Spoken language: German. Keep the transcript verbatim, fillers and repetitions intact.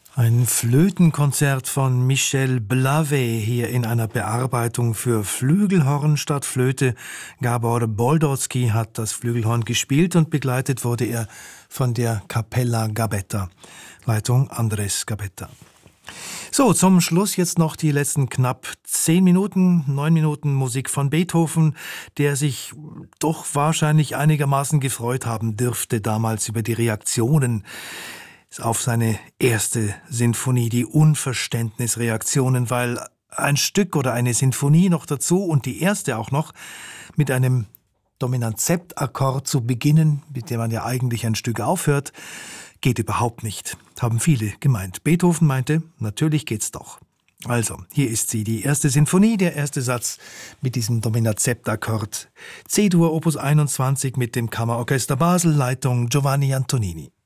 Ein Flötenkonzert von Michel Blavet hier in einer Bearbeitung für Flügelhorn statt Flöte. Gabor Boldocky hat das Flügelhorn gespielt und begleitet wurde er von der Capella Gabetta. Leitung Andres Gabetta. So, zum Schluss jetzt noch die letzten knapp zehn Minuten, neun Minuten Musik von Beethoven, der sich doch wahrscheinlich einigermaßen gefreut haben dürfte damals über die Reaktionen auf seine erste Sinfonie, die Unverständnisreaktionen, weil ein Stück oder eine Sinfonie noch dazu und die erste auch noch mit einem Dominant-Sept-Akkord zu beginnen, mit dem man ja eigentlich ein Stück aufhört, geht überhaupt nicht, haben viele gemeint. Beethoven meinte, natürlich geht's doch. Also, hier ist sie, die erste Sinfonie, der erste Satz mit diesem Dominant-Sept-Akkord. C-Dur Opus einundzwanzig mit dem Kammerorchester Basel, Leitung Giovanni Antonini.